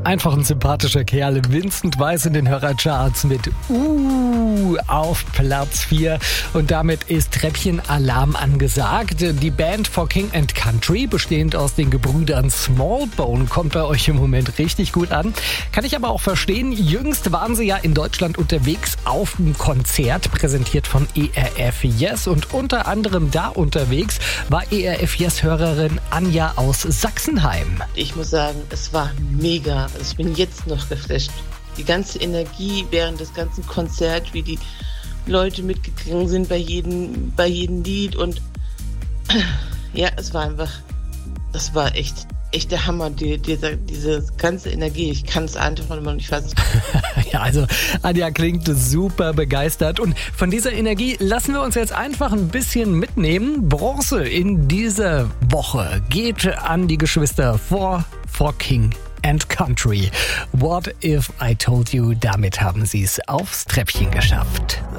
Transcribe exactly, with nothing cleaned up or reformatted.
Einfach ein sympathischer Kerl. Vincent Weiss in den Hörercharts mit Uh auf Platz vier. Und damit ist Treppchenalarm angesagt. Die Band For King and Country, bestehend aus den Gebrüdern Smallbone, kommt bei euch im Moment richtig gut an. Kann ich aber auch verstehen. Jüngst waren sie ja in Deutschland unterwegs auf einem Konzert, präsentiert von E R F Yes. Und unter anderem da unterwegs war E R F Yes-Hörerin Anja aus Sachsenheim. Ich muss sagen, es war mega. Ich bin jetzt noch geflasht. Die ganze Energie während des ganzen Konzerts, wie die Leute mitgegangen sind bei jedem, bei jedem Lied. Und ja, es war einfach, das war echt, echt der Hammer, die, diese, diese ganze Energie. Ich kann es einfach noch nicht fassen. Ja, also Anja klingt super begeistert. Und von dieser Energie lassen wir uns jetzt einfach ein bisschen mitnehmen. Bronze in dieser Woche geht an die Geschwister For, For King and Country. What if I told you? Damit haben sie es aufs Treppchen geschafft.